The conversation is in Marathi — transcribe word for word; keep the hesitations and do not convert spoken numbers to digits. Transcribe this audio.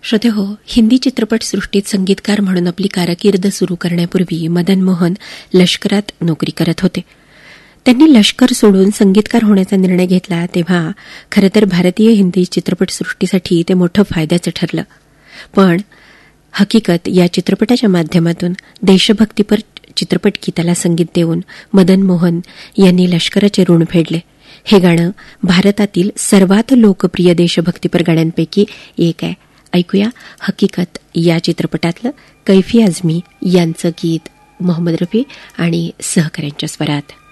श्रोते हो, हिंदी चित्रपटसृष्टीत संगीतकार म्हणून आपली कारकीर्द सुरू करण्यापूर्वी मदन मोहन लष्करात नोकरी करत होते. त्यांनी लष्कर सोडून संगीतकार होण्याचा निर्णय घेतला तेव्हा खरं तर भारतीय हिंदी चित्रपटसृष्टीसाठी ते मोठं फायद्याचं ठरलं. पण हकीकत या चित्रपटाच्या माध्यमातून देशभक्तीपर चित्रपट गीताला संगीत देऊन मदन मोहन यांनी लष्कराचे ऋण फेडले. हे गाणं भारतातील सर्वात लोकप्रिय देशभक्तीपर गाण्यांपैकी एक आहे. ऐकूया हकीकत या चित्रपटातलं कैफी आझमी यांचं गीत मोहम्मद रफी आणि सहकाऱ्यांच्या स्वरात.